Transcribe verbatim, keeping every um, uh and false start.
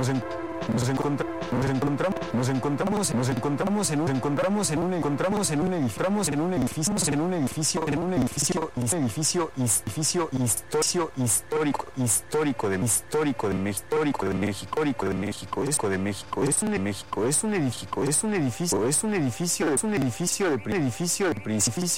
en- nos encontramos nos encontramos nos encontramos nos encontramos en un encontramos en un encontramos en un edificio en un edificio en un edificio en un edificio edificio edificio edificio histórico histórico de histórico de México histórico de México histórico de México histórico de México es un de México es un edificio es un edificio es un edificio es un edificio de edificio de principio